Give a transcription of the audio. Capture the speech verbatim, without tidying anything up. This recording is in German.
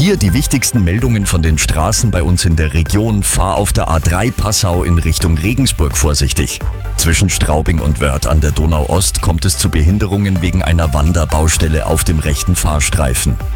Hier die wichtigsten Meldungen von den Straßen bei uns in der Region. Fahr auf der A drei Passau in Richtung Regensburg vorsichtig. Zwischen Straubing und Wörth an der Donau Ost kommt es zu Behinderungen wegen einer Wanderbaustelle auf dem rechten Fahrstreifen.